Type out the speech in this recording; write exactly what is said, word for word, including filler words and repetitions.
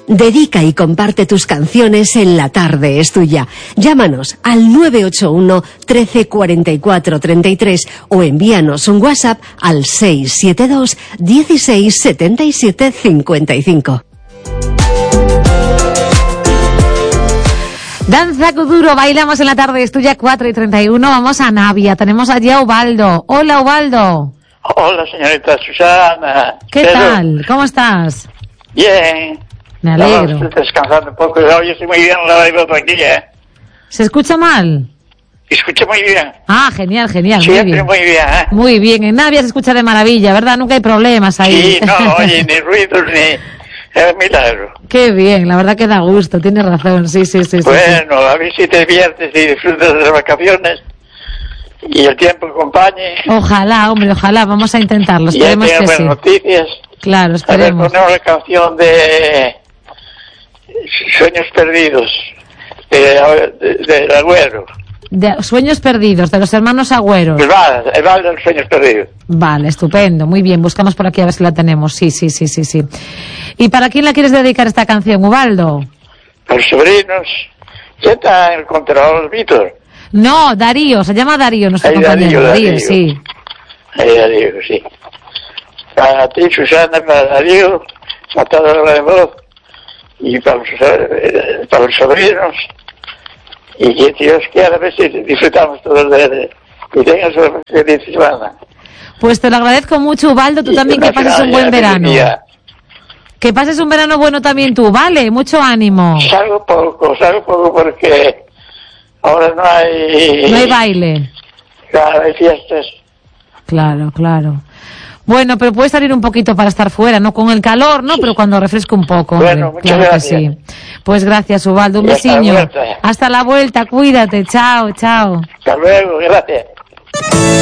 Dedica y comparte tus canciones en La Tarde es Tuya. Llámanos al nueve ocho uno, trece, cuarenta y cuatro, treinta y tres o envíanos un WhatsApp al seis siete dos, dieciséis, setenta y siete, cincuenta y cinco. Danza Kuduro, bailamos en La Tarde es Tuya, cuatro y treinta y uno. Vamos a Navia, tenemos allí a Ubaldo. Hola, Ubaldo. Hola, señorita Susana. ¿Qué Pero, tal? ¿Cómo estás? Bien. Me alegro. Estamos descansando un poco. Hoy estoy muy bien, la bailo tranquila. ¿Se escucha mal? Escucha muy bien. Ah, genial, genial, Siempre muy bien. muy bien, ¿eh? Muy bien, en Navia se escucha de maravilla, ¿verdad? Nunca hay problemas ahí. Sí, no, oye, ni ruidos, ni... Es un milagro. Qué bien, la verdad que da gusto, tienes razón, sí, sí, sí. Bueno, sí, a ver si te diviertes y disfrutas de las vacaciones y el tiempo acompañe. sí. Ojalá, hombre, ojalá, vamos a intentarlo, Y ya esperemos tengas que buenas sí. noticias. Claro, A ver, esperemos. ponemos la canción de Sueños Perdidos, de, de, del Agüero. De Sueños Perdidos, de los hermanos Agüeros. El Val, el Val de los Sueños Perdidos. Vale, estupendo, muy bien, buscamos por aquí a ver si la tenemos, sí, sí, sí, sí, sí. ¿Y para quién la quieres dedicar esta canción, Ubaldo? Los sobrinos. ¿Ya está en el control, Víctor? No, Darío, se llama Darío, nuestro Ahí, compañero, Darío, Darío, Darío. sí. Ahí, Darío, sí. Para ti, Susana, para Darío, para toda la voz, y para los, eh, para los sobrinos, y que Dios quiera, a ver si disfrutamos todos de él. Que tengas una feliz semana. Pues te lo agradezco mucho, Ubaldo, tú Y también que una pases un semana buen ya, feliz verano. día. Que pases un verano bueno también tú, ¿vale? Mucho ánimo. Salgo poco, salgo poco porque ahora no hay... No hay baile. Claro, hay fiestas. Claro, claro. Bueno, pero puedes salir un poquito para estar fuera, no con el calor, ¿no? Pero cuando refresque un poco, hombre. Bueno, muchas Claro que gracias. sí. Pues gracias, Ubaldo, un Y hasta la besiño. vuelta. Hasta la vuelta, cuídate, chao, chao. Hasta luego, gracias.